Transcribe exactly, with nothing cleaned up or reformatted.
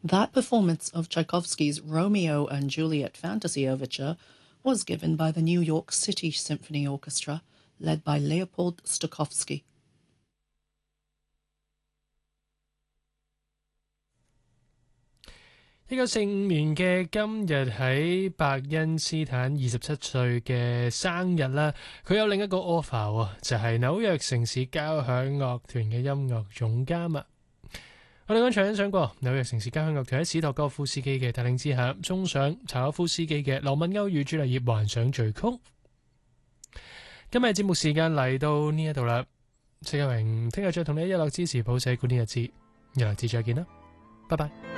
That performance of Tchaikovsky's Romeo and Juliet Fantasy Overture was given by the New York City Symphony Orchestra, led by Leopold Stokowski. 一九四五年嘅今日喺伯恩斯坦二十七歲嘅生日啦，佢有另一個 offer 喎，就係紐約城市交響樂團嘅音樂總監啊。我哋剛才欣賞過紐約城市交響樂團喺史托哥夫斯基嘅帶領之下，送上柴可夫斯基嘅《羅密歐與朱麗葉》幻想序曲。今日節目時間嚟到呢一度啦，謝家榮聽日再同你一樂支持譜寫管呢日誌，一樂誌再見啦，拜拜。